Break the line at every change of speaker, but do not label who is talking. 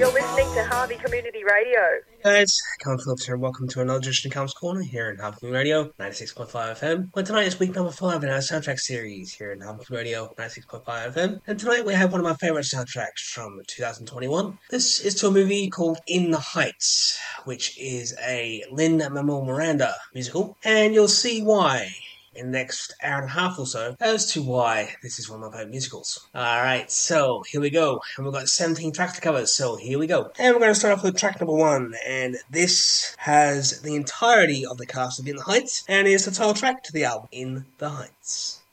You're listening to Harvey Community Radio.
Hey guys, Colin Phillips here. Welcome to another edition of Calum's Corner here in Harvey Community Radio, 96.5 FM. Well, tonight is week number 5 in our soundtrack series here in Harvey Community Radio, 96.5 FM. And tonight we have one of my favourite soundtracks from 2021. This is to a movie called In the Heights, which is a Lin-Manuel Miranda musical. And you'll see why in the next hour and a half or so as to why this is one of my favourite musicals. Alright, so here we go. And we've got 17 tracks to cover, so here we go. And we're going to start off with track number 1, and this has the entirety of the cast of In the Heights, and is the title track to the album In the Heights.